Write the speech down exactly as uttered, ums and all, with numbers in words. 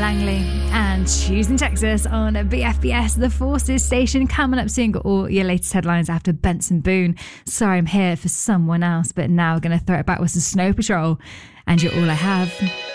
Langley and Choosing Texas on B F B S, the Forces station. Coming up soon, got all your latest headlines after Benson Boone. Sorry I'm here for someone else, but now we're going to throw it back with some Snow Patrol and You're All I Have.